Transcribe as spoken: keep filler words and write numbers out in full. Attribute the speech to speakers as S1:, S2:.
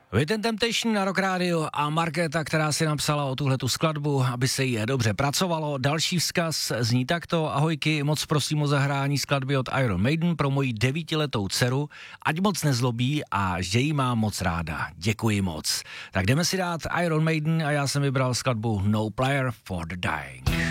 S1: Within Temptation na Rock Radio a Markéta, která si napsala o tuhletu skladbu, aby se jí dobře pracovalo. Další vzkaz zní takto: ahojky, moc prosím o zahrání skladby od Iron Maiden pro moji devítiletou dceru, ať moc nezlobí a že jí mám moc ráda. Děkuji moc. Tak jdeme si dát Iron Maiden a já jsem vybral skladbu No Player for the Dying.